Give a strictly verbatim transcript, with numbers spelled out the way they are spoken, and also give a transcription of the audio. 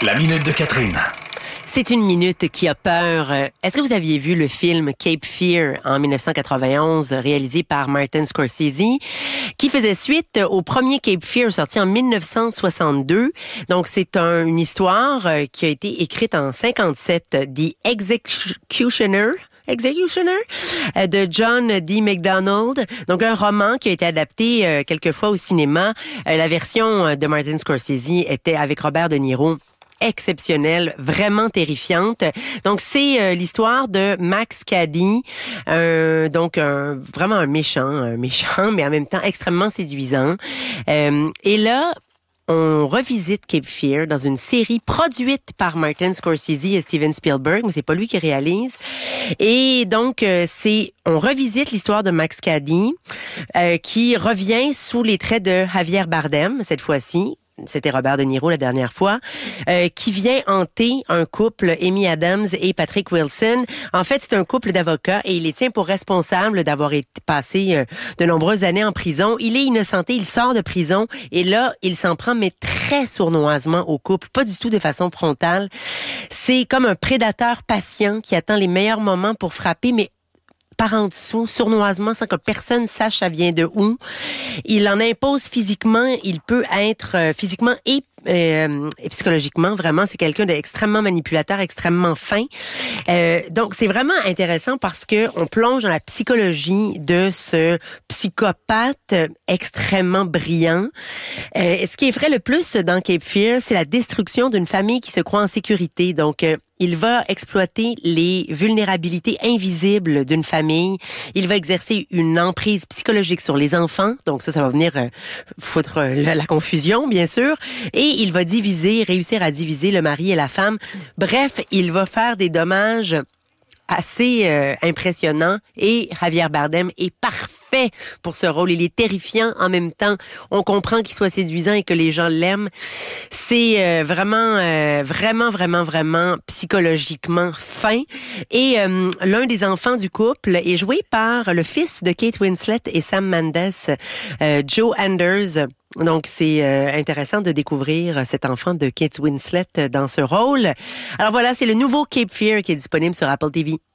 La minute de Catherine. C'est une minute qui a peur. Est-ce que vous aviez vu le film Cape Fear en dix-neuf cent quatre-vingt-onze, réalisé par Martin Scorsese, qui faisait suite au premier Cape Fear sorti en dix-neuf cent soixante-deux. Donc, c'est un, une histoire qui a été écrite en cinquante-sept, The Executioner. Executioner de John D. MacDonald. Donc, un roman qui a été adapté euh, quelquefois au cinéma. Euh, la version de Martin Scorsese était avec Robert De Niro. Exceptionnelle, vraiment terrifiante. Donc, c'est euh, l'histoire de Max Cady, euh, donc un, vraiment un méchant, un méchant, mais en même temps extrêmement séduisant. Euh, et là, on revisite Cape Fear dans une série produite par Martin Scorsese et Steven Spielberg, mais c'est pas lui qui réalise. Et donc, euh, c'est on revisite l'histoire de Max Cady, euh, qui revient sous les traits de Javier Bardem, cette fois-ci. C'était Robert De Niro la dernière fois, euh, qui vient hanter un couple, Amy Adams et Patrick Wilson. En fait, c'est un couple d'avocats et il les tient pour responsables d'avoir été passé euh, de nombreuses années en prison. Il est innocenté, il sort de prison et là, il s'en prend, mais très sournoisement au couple, pas du tout de façon frontale. C'est comme un prédateur patient qui attend les meilleurs moments pour frapper, mais par en dessous, sournoisement, sans que personne sache ça vient de où. Il en impose physiquement, il peut être euh, physiquement et, euh, et psychologiquement, vraiment, c'est quelqu'un d'extrêmement manipulateur, extrêmement fin. Euh, donc, c'est vraiment intéressant parce que on plonge dans la psychologie de ce psychopathe extrêmement brillant. Euh, ce qui effraie le plus dans Cape Fear, c'est la destruction d'une famille qui se croit en sécurité. Donc, euh, il va exploiter les vulnérabilités invisibles d'une famille. Il va exercer une emprise psychologique sur les enfants. Donc ça, ça va venir euh, foutre euh, la, la confusion, bien sûr. Et il va diviser, réussir à diviser le mari et la femme. Bref, il va faire des dommages assez euh, impressionnants. Et Javier Bardem est parfait pour ce rôle. Il est terrifiant en même temps. On comprend qu'il soit séduisant et que les gens l'aiment. C'est euh, vraiment, euh, vraiment, vraiment, vraiment psychologiquement fin. Et euh, l'un des enfants du couple est joué par le fils de Kate Winslet et Sam Mendes, euh, Joe Anders. Donc, c'est euh, intéressant de découvrir cet enfant de Kate Winslet dans ce rôle. Alors voilà, c'est le nouveau Cape Fear qui est disponible sur Apple T V.